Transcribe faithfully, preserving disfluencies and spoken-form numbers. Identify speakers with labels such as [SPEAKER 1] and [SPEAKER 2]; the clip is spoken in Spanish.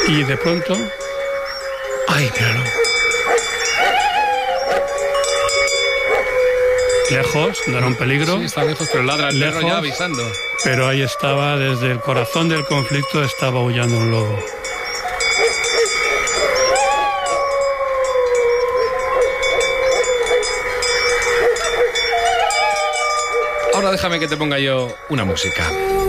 [SPEAKER 1] Y de pronto... ¡Ay, míralo! Lejos, no era un peligro.
[SPEAKER 2] Sí, está lejos, pero ladra el perro ya avisando.
[SPEAKER 1] Pero ahí estaba, desde el corazón del conflicto, estaba aullando un lobo.
[SPEAKER 2] Ahora déjame que te ponga yo una música.